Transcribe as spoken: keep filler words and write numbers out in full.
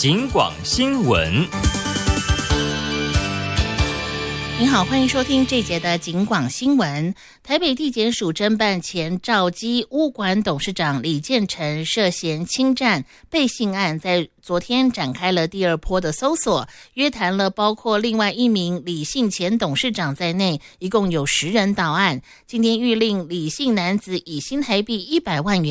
警广新闻。 您好，欢迎收听这节的警广新闻。台北地检署侦办前兆基物管董事长李建成涉嫌侵占背信案，在昨天展开了第二波的搜索，约谈了包括另外一名李姓前董事长在内，一共有十人到案。今天谕令李姓男子以新台币一百万元